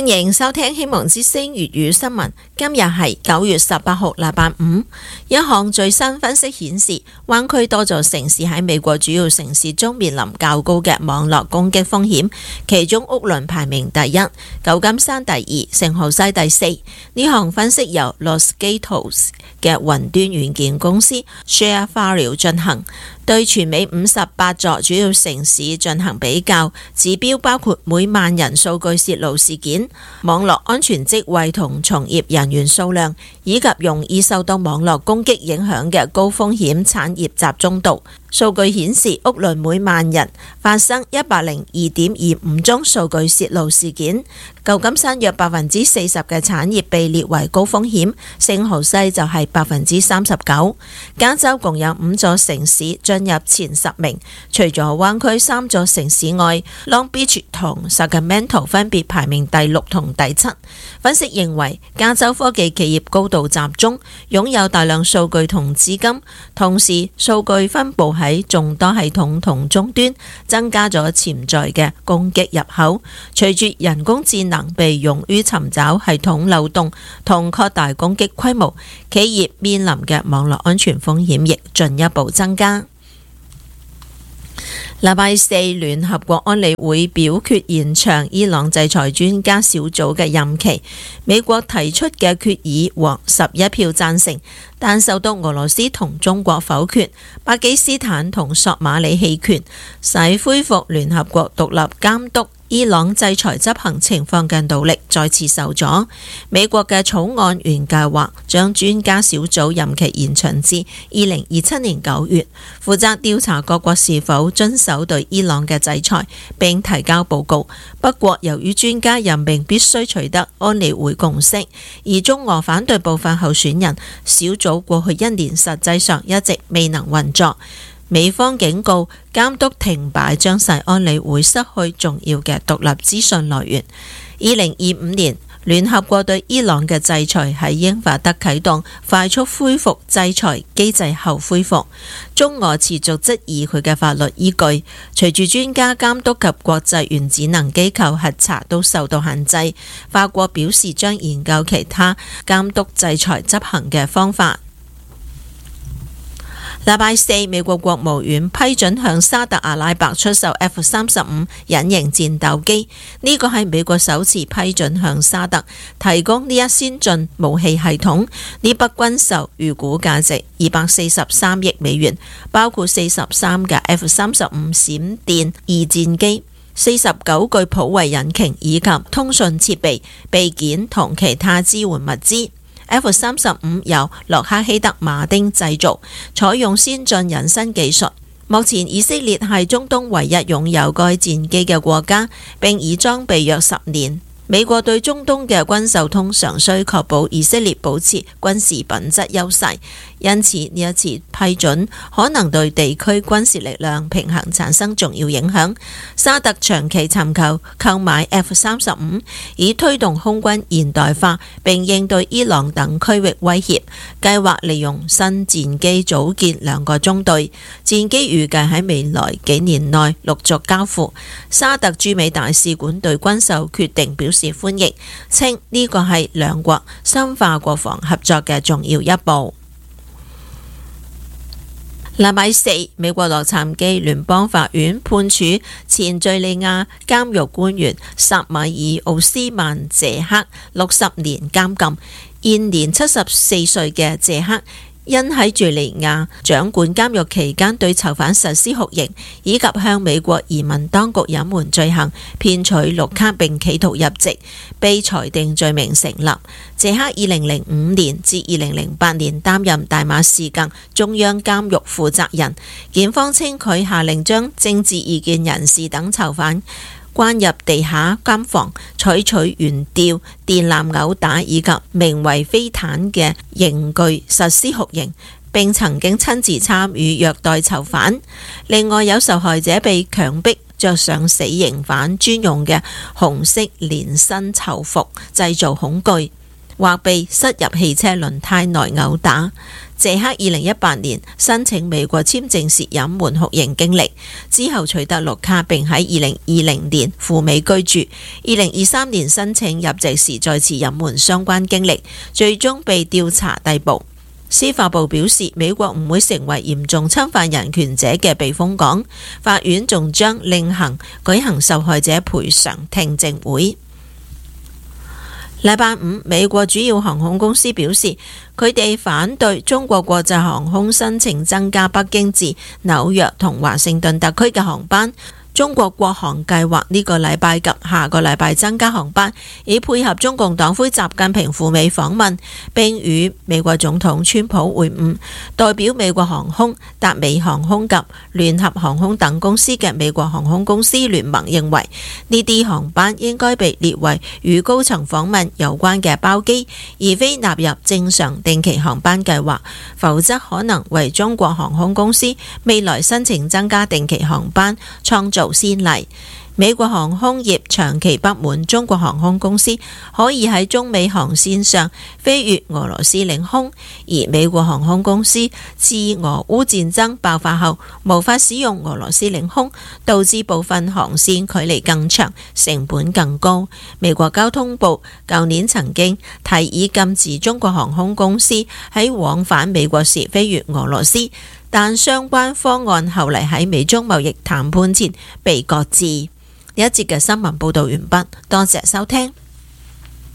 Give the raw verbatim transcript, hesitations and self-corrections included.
歡迎收聽希望之聲粵語新聞。今日係九月十八號，禮拜五。一項最新分析顯示，灣區多座城市喺美國主要城市中面臨較高嘅網絡攻擊風險，其中屋崙排名第一，舊金山第二，聖荷西第四。呢項分析由 Los Gatos 嘅雲端軟件公司 ShareFile 進行，對全美五十八座主要城市進行比較，指標包括每萬人數據洩露事件、網絡安全職位同從業人員數量，以及容易受到網絡攻擊影響嘅高風險產業集中度。數據顯示，屋崙每萬人發生一百零二點二五宗數據洩露事件，舊金山約百分之四十嘅產業被列為高風險，聖荷西就係百分之三十九。加州共有五座城市進入前十名，除咗灣區三座城市外， Long Beach 同 Sacramento 分別排名第六同第七。分析認為，加州科技企業高度集中，擁有大量數據同資金，同時數據分佈喺眾多系統同終端，增加咗潛在嘅攻擊入口。隨住人工智能被用於尋找系統漏洞同擴大攻擊規模，企業面臨嘅網絡安全風險亦進一步增加。禮拜四，聯合國安理會表決延長伊朗制裁專家小組嘅任期。美國提出嘅決議獲十一票贊成，但受到俄羅斯同中國否決，巴基斯坦同索馬里棄權，使恢復聯合國獨立監督伊朗制裁執行情況嘅努力再次受阻。美國嘅草案原計劃將專家小組任期延長至二零二七年九月，負責調查各國是否遵守對伊朗嘅制裁並提交報告。不過，由於專家任命必須取得安理會共識，而中俄反對部分候選人，小組過去一年實際上一直未能運作。美方警告，監督停擺將使安理會失去重要嘅獨立資訊來源。二零二五年，聯合國對伊朗嘅制裁喺英法德啟動快速恢復制裁機制後恢復。中俄持續質疑佢嘅法律依據。隨住專家監督及國際原子能機構核查都受到限制，法國表示將研究其他監督制裁執行嘅方法。禮拜四，美國國務院批准向沙特阿拉伯出售 F 三十五隱形戰鬥機，呢個係美國首次批准向沙特提供呢一先進武器系統。呢筆軍售預估價值二百四十三億美元，包括四十三架 F 三十五閃電二戰機、四十九具普惠引擎以及通訊設備、備件同其他支援物資。F 三十五由洛克希德馬丁製造，採用先進隱身技術。目前以色列係中東唯一擁有該戰機嘅國家，並已裝備約十年。美國對中東嘅軍售通常需確保以色列保持軍事品質優勢，因此呢一次批准可能對地區軍事力量平衡產生重要影響。沙特長期尋求購買 F 三十五，以推動空軍現代化並應對伊朗等區域威脅，計劃利用新戰機組建兩個中隊，戰機預計喺未來幾年內陸續交付。沙特駐美大使館對軍售決定表示歡迎，稱呢個係兩國深化國防合作嘅重要一步。禮拜四，美國洛杉磯聯邦法院判處前敘利亞監獄官員薩米爾奧斯曼謝克六十年監禁。現年七十四歲嘅謝克，因喺敘利亞掌管監獄期間對囚犯實施酷刑，以及向美國移民當局隱瞞罪行、騙取綠卡並企圖入籍，被裁定罪名成立。謝克二零零五年至二零零八年擔任大馬士革中央監獄負責人。檢方稱佢下令將政治意見人士等囚犯關入地下監房，採取懸吊、電纜毆打以及名為飛毯嘅刑具實施酷刑，並曾經親自參與虐待囚犯。另外有受害者被強迫着上死刑犯專用嘅紅色連身囚服，製造恐懼，或被塞入汽車輪胎內毆打。 謝克二零一八年申請美國簽證時隱瞞酷刑經歷，之後取得綠卡，並喺二零二零年赴美居住。二零二三年申請入籍時再次隱瞞相關經歷，最終被調查逮捕。司法部表示，美國唔會成為嚴重侵犯人權者嘅避風港。法院仲將另行舉行受害者賠償聽證會。禮拜五，美國主要航空公司表示，佢哋反對中國國際航空申請增加北京至紐約同華盛頓特區嘅航班。中國國航計劃呢個禮拜及下個禮拜增加航班，以配合中共黨魁習近平赴美訪問，並與美國總統川普會晤。代表美國航空、達美航空及聯合航空等公司嘅美國航空公司聯盟認為，呢啲航班應該被列為與高層訪問有關嘅包機，而非納入正常定期航班計劃，否則可能為中國航空公司未來申請增加定期航班創造先例。美國航空業長期不滿中國航空公司可以喺中美航線上飛越俄羅斯領空，而美國航空公司自俄烏戰爭爆發後無法使用俄羅斯領空，導致部分航線距離更長，成本更高。美國交通部舊年曾經提議禁止中國航空公司喺往返美國時飛越俄羅斯，但相關方案後嚟喺美中貿易談判前被擱置。呢一節嘅新聞報道完畢，多謝收聽。